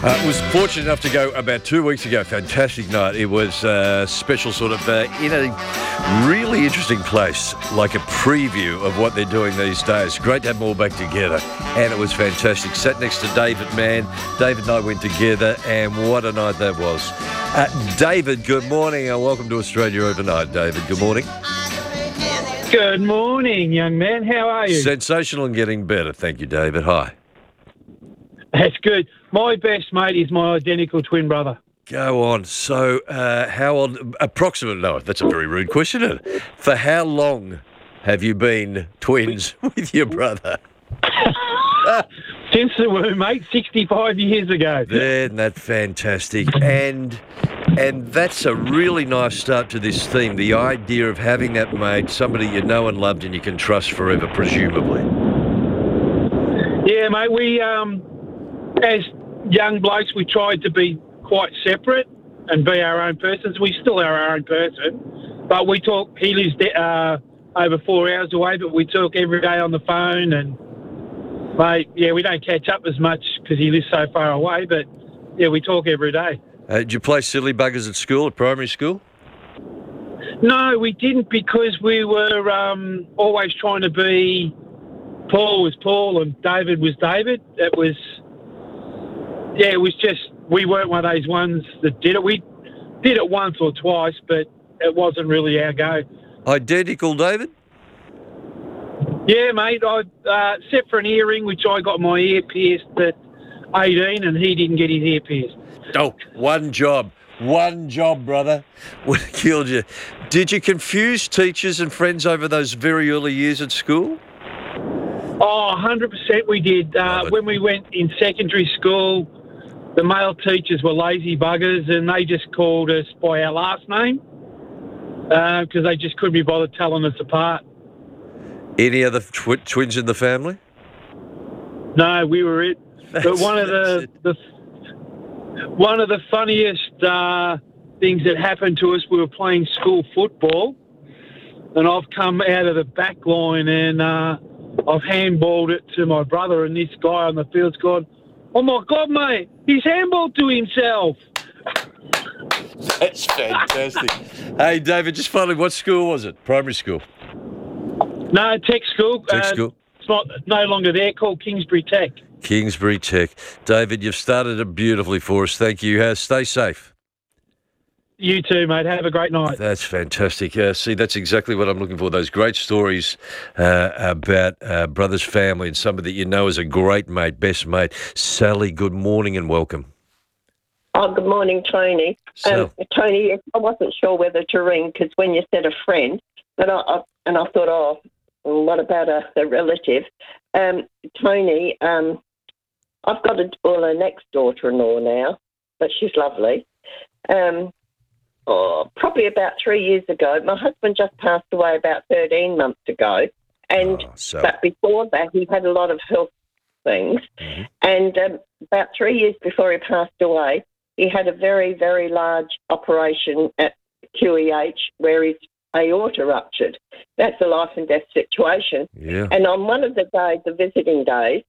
Was fortunate enough to go about 2 weeks ago. Fantastic night. It was special sort of in a really interesting place, like a preview of what they're doing these days. Great to have them all back together. And it was fantastic. Sat next to David Mann. David and I went together, and what a night that was. David, good morning, and welcome to Australia Overnight. David, good morning. Good morning, young man. How are you? Sensational and getting better. Thank you, David. Hi. That's good. My best mate is my identical twin brother. Go on. So, how old? Approximately? No, that's a very rude question. Isn't it? For how long have you been twins with your brother? Since the womb, mate, 65 years ago. Isn't that fantastic? And that's a really nice start to this theme. The idea of having that mate, somebody you know and loved and you can trust forever, presumably. Yeah, mate. We, as young blokes, we tried to be quite separate and be our own persons. We still are our own person, but we talk. He lives over 4 hours away, but we talk every day on the phone. And mate, yeah, we don't catch up as much because he lives so far away. But yeah, we talk every day. Did you play silly buggers at school, at primary school? No, we didn't, because we were always trying to be. Paul was Paul and David was David. It was just, we weren't one of those ones that did it. We did it once or twice, but it wasn't really our go. Identical, David? Yeah, mate. Except for an earring, which I got my ear pierced at 18, and he didn't get his ear pierced. Oh, one job, brother. Would have killed you. Did you confuse teachers and friends over those very early years at school? Oh, 100% we did. When we went in secondary school, the male teachers were lazy buggers, and they just called us by our last name because they just couldn't be bothered telling us apart. Any other twins in the family? No, we were it. But one of the funniest things that happened to us, we were playing school football, and I've come out of the back line and I've handballed it to my brother, and this guy on the field's gone, "Oh my God, mate, he's handballed to himself." That's fantastic. Hey, David, just finally, what school was it? Primary school? No, tech school. School. It's no longer there, called Kingsbury Tech. Kingsbury Tech. David, you've started it beautifully for us. Thank you. Stay safe. You too, mate. Have a great night. That's fantastic. See, that's exactly what I'm looking for. Those great stories about brothers, family, and somebody that you know is a great mate, best mate. Sally, good morning and welcome. Oh, good morning, Tony. Tony, I wasn't sure whether to ring because when you said a friend, but I thought, oh, well, what about a relative? Tony, I've got a next daughter-in-law now, but she's lovely. Probably about 3 years ago. My husband just passed away about 13 months ago. But before that, he had a lot of health things. Mm-hmm. And about 3 years before he passed away, he had a very, very large operation at QEH where his aorta ruptured. That's a life and death situation. Yeah. And on one of the days, the visiting days,